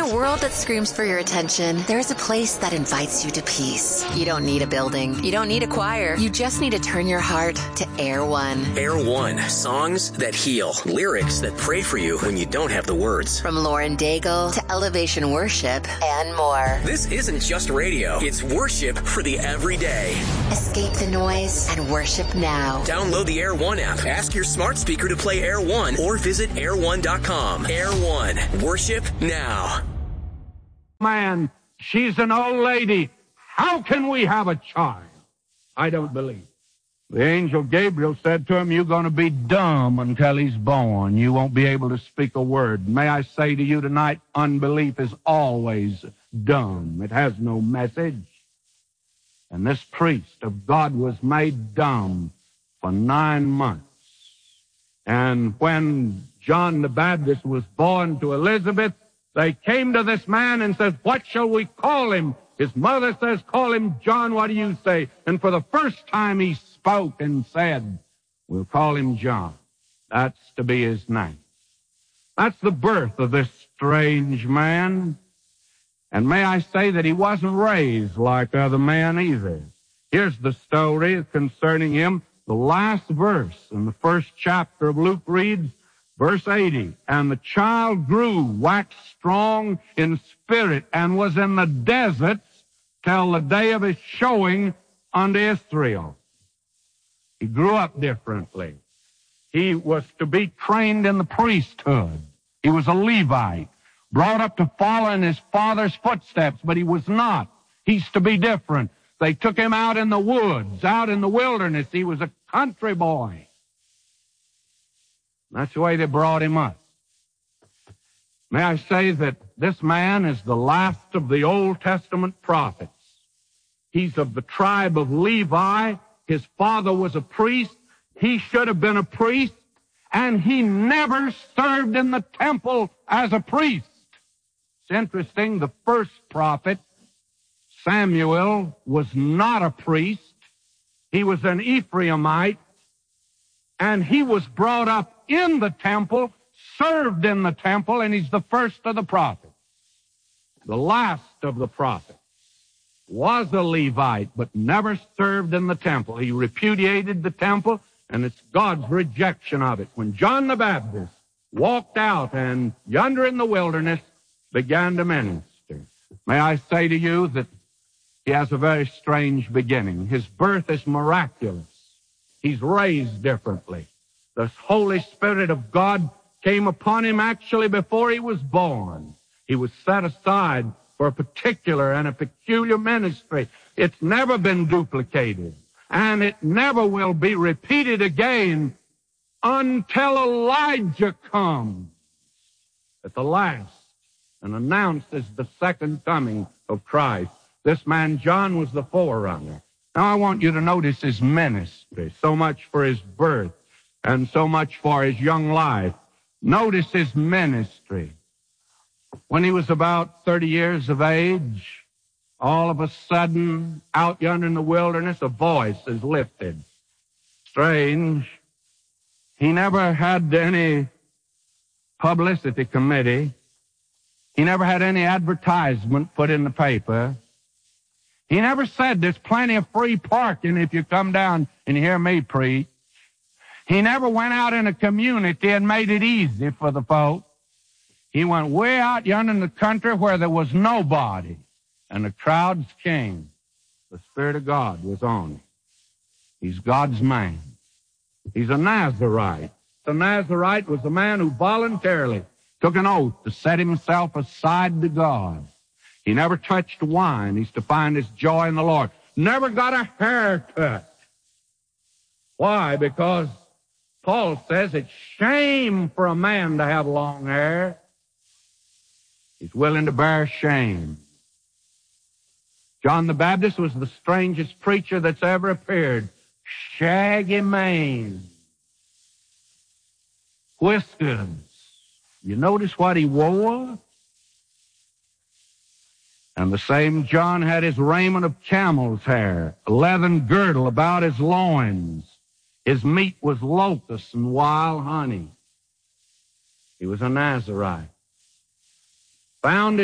a world that screams for your attention, there's a place that invites you to peace. You don't need a building. You don't need a choir. You just need to turn your heart to Air One. Air One. Songs that heal. Lyrics that pray for you when you don't have the words. From Lauren Daigle to Elevation Worship and more. This isn't just radio. It's worship for the everyday. Escape the noise and worship now. Download the Air One app. Ask your smart speaker to play Air One or visit air1.com. Air One. Worship now. Man, she's an old lady. How can we have a child? I don't believe. The angel Gabriel said to him, you're going to be dumb until he's born. You won't be able to speak a word. May I say to you tonight, unbelief is always dumb. It has no message. And this priest of God was made dumb for 9 months. And when John the Baptist was born to Elizabeth, they came to this man and said, what shall we call him? His mother says, call him John. What do you say? And for the first time he spoke and said, we'll call him John. That's to be his name. That's the birth of this strange man. And may I say that he wasn't raised like other men either. Here's the story concerning him. The last verse in the first chapter of Luke reads, verse 80, and the child grew, waxed strong in spirit, and was in the deserts till the day of his showing unto Israel. He grew up differently. He was to be trained in the priesthood. He was a Levite, brought up to follow in his father's footsteps, but he was not. He's to be different. They took him out in the woods, out in the wilderness. He was a country boy. That's the way they brought him up. May I say that this man is the last of the Old Testament prophets. He's of the tribe of Levi. His father was a priest. He should have been a priest, and he never served in the temple as a priest. It's interesting, the first prophet, Samuel, was not a priest. He was an Ephraimite, and he was brought up in the temple, served in the temple, and he's the first of the prophets. The last of the prophets was a Levite, but never served in the temple. He repudiated the temple, and it's God's rejection of it. When John the Baptist walked out and yonder in the wilderness began to minister, may I say to you that he has a very strange beginning. His birth is miraculous. He's raised differently. The Holy Spirit of God came upon him actually before he was born. He was set aside for a particular and a peculiar ministry. It's never been duplicated, and it never will be repeated again until Elijah comes at the last and announces the second coming of Christ. This man, John, was the forerunner. Now I want you to notice his ministry, so much for his birth and so much for his young life. Notice his ministry. When he was about 30 years of age, all of a sudden, out yonder in the wilderness, a voice is lifted. Strange. He never had any publicity committee. He never had any advertisement put in the paper. He never said there's plenty of free parking if you come down and hear me preach. He never went out in a community and made it easy for the folk. He went way out yonder in the country where there was nobody, and the crowds came. The Spirit of God was on him. He's God's man. He's a Nazarite. The Nazarite was a man who voluntarily took an oath to set himself aside to God. He never touched wine. He's to find his joy in the Lord. Never got a haircut. Why? Because Paul says it's shame for a man to have long hair. He's willing to bear shame. John the Baptist was the strangest preacher that's ever appeared. Shaggy mane. Whiskers. You notice what he wore? And the same John had his raiment of camel's hair, a leathern girdle about his loins. His meat was locusts and wild honey. He was a Nazarite. Found